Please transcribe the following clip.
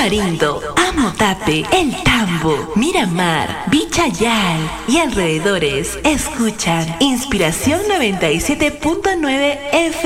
Tamarindo, Amotape, El Tambo, Miramar, Vichayal y alrededores escuchan Inspiración 97.9 FM.